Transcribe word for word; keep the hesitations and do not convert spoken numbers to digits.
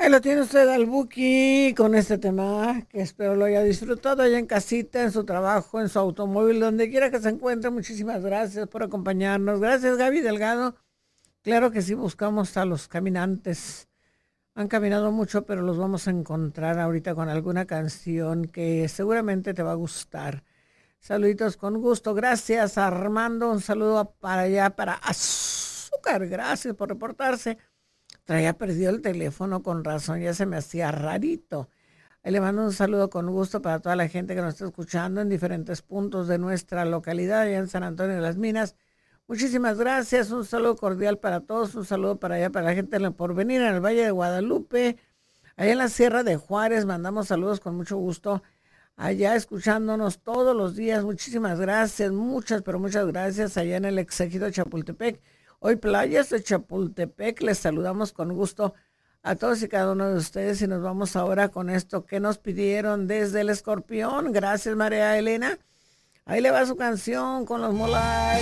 Ahí lo tiene usted al Buki con este tema que espero lo haya disfrutado allá en casita, en su trabajo, en su automóvil, donde quiera que se encuentre. Muchísimas gracias por acompañarnos. Gracias, Gaby Delgado. Claro que sí, buscamos a los caminantes. Han caminado mucho, pero los vamos a encontrar ahorita con alguna canción que seguramente te va a gustar. Saluditos con gusto. Gracias, Armando. Un saludo para allá, para Azúcar. Gracias por reportarse. Traía perdido el teléfono, con razón, ya se me hacía rarito. Ahí le mando un saludo con gusto para toda la gente que nos está escuchando en diferentes puntos de nuestra localidad, allá en San Antonio de las Minas. Muchísimas gracias, un saludo cordial para todos, un saludo para allá, para la gente del Porvenir, en el Valle de Guadalupe, allá en la Sierra de Juárez, mandamos saludos con mucho gusto, allá escuchándonos todos los días. Muchísimas gracias, muchas, pero muchas gracias, allá en el Exequido Chapultepec. Hoy Playas de Chapultepec, les saludamos con gusto a todos y cada uno de ustedes y nos vamos ahora con esto que nos pidieron desde el Escorpión. Gracias, María Elena. Ahí le va su canción con los Molay.